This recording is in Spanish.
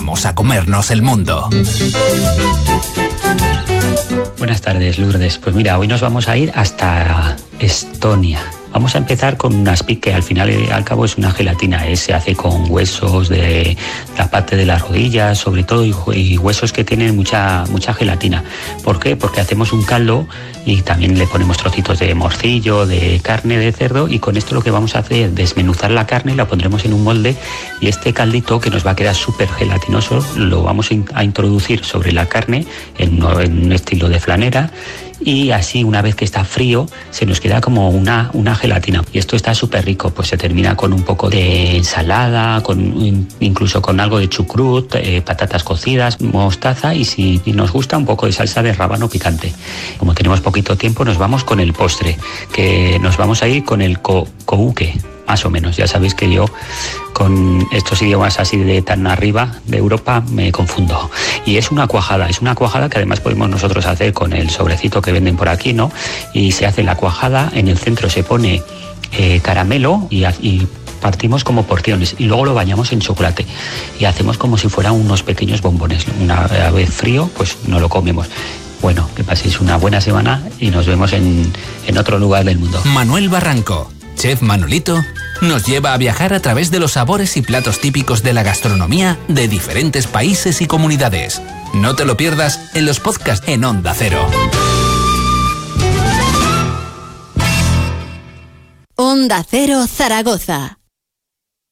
Vamos a comernos el mundo. Buenas tardes, Lourdes. Pues mira, hoy nos vamos a ir hasta Estonia. Vamos a empezar con un aspic que al final y al cabo es una gelatina. Se hace con huesos de la parte de las rodillas, sobre todo, y huesos que tienen mucha gelatina. ¿Por qué? Porque hacemos un caldo y también le ponemos trocitos de morcillo, de carne de cerdo, y con esto lo que vamos a hacer es desmenuzar la carne, la pondremos en un molde y este caldito, que nos va a quedar súper gelatinoso, lo vamos a introducir sobre la carne en un estilo de flanera. Y así, una vez que está frío, se nos queda como una gelatina. Y esto está súper rico, pues se termina con un poco de ensalada, incluso con algo de chucrut, patatas cocidas, mostaza y si nos gusta un poco de salsa de rábano picante. Como tenemos poquito tiempo, nos vamos con el postre, que nos vamos a ir con el kouke. Más o menos, ya sabéis que yo con estos idiomas así de tan arriba de Europa me confundo. Y es una cuajada que además podemos nosotros hacer con el sobrecito que venden por aquí, ¿no? Y se hace la cuajada, en el centro se pone caramelo y partimos como porciones y luego lo bañamos en chocolate y hacemos como si fueran unos pequeños bombones. Una vez frío, pues no lo comemos. Bueno, que paséis una buena semana y nos vemos en otro lugar del mundo. Manuel Barranco, Chef Manolito, nos lleva a viajar a través de los sabores y platos típicos de la gastronomía de diferentes países y comunidades. No te lo pierdas en los podcasts en Onda Cero. Onda Cero Zaragoza.